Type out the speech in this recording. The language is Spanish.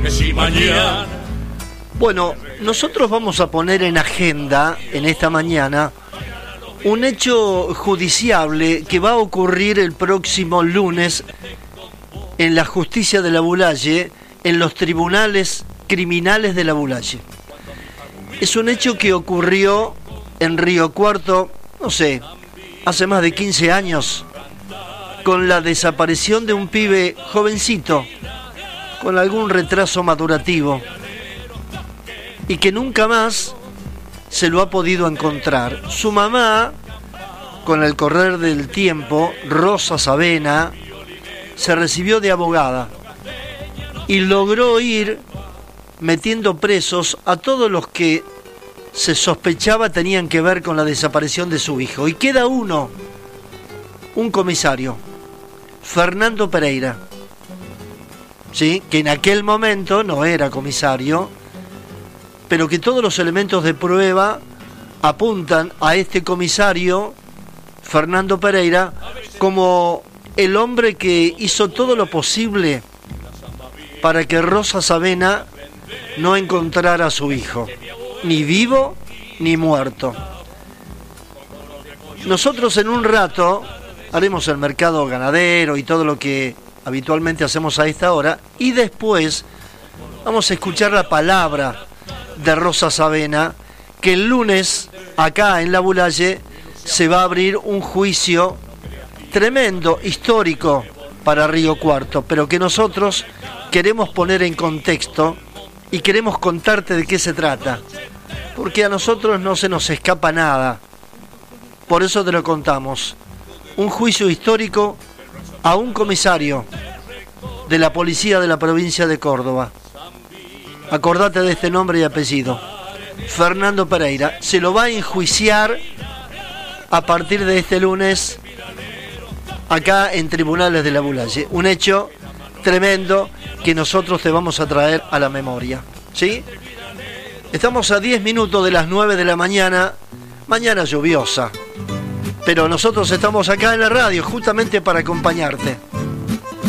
que si mañana. Bueno, nosotros vamos a poner en agenda en esta mañana un hecho judiciable que va a ocurrir el próximo lunes en la justicia de la Bulaye, en los tribunales criminales de la Bulaye. Es un hecho que ocurrió en Río Cuarto, no sé, hace más de 15 años, con la desaparición de un pibe jovencito, con algún retraso madurativo, y que nunca más se lo ha podido encontrar. Su mamá, con el correr del tiempo, Rosa Savena, se recibió de abogada y logró ir metiendo presos a todos los que se sospechaba tenían que ver con la desaparición de su hijo. Y queda uno, un comisario, Fernando Pereira, ¿sí?, que en aquel momento no era comisario, pero que todos los elementos de prueba apuntan a este comisario, Fernando Pereira, como el hombre que hizo todo lo posible para que Rosa Savena no encontrara a su hijo, ni vivo ni muerto. Nosotros en un rato haremos el mercado ganadero y todo lo que habitualmente hacemos a esta hora, y después vamos a escuchar la palabra de Rosa Savena, que el lunes acá en la Bulaye se va a abrir un juicio tremendo, histórico para Río Cuarto, pero que nosotros queremos poner en contexto y queremos contarte de qué se trata, porque a nosotros no se nos escapa nada, por eso te lo contamos. Un juicio histórico a un comisario de la policía de la provincia de Córdoba. Acordate de este nombre y apellido, Fernando Pereira. Se lo va a enjuiciar a partir de este lunes acá en Tribunales de la Bulaye. Un hecho tremendo que nosotros te vamos a traer a la memoria, ¿sí? Estamos a 10 minutos de las 9 de la mañana, mañana lluviosa, pero nosotros estamos acá en la radio justamente para acompañarte.